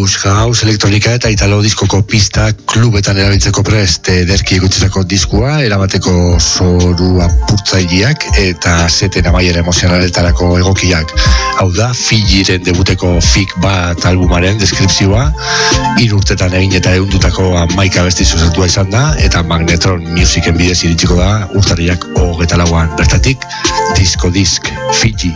blues, house, elektronika eta italo diskoko pista klubetan erabiltzeko prest ederki egutzitako diskua, erabateko zoru apurtzaileak eta seten amaiera emozionaletarako egokiak. Hau da, Fijiren debuteko Fik bat albumaren deskripzioa, 3 urtetan egin eta ehundutako 11 abesti zuzentua izan da, eta Magnetron Musicen bidez iritsiko da urtarriak 24an. Bertatik, Disco Disc Fiji.